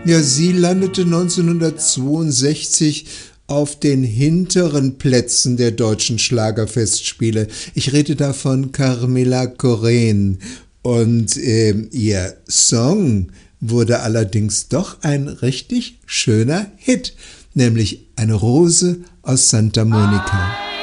Ja, sie landete 1962 auf den hinteren Plätzen der deutschen Schlagerfestspiele. Ich rede da von Carmela Corén. Und ihr Song wurde allerdings doch ein richtig schöner Hit, nämlich Eine Rose aus Santa Monica.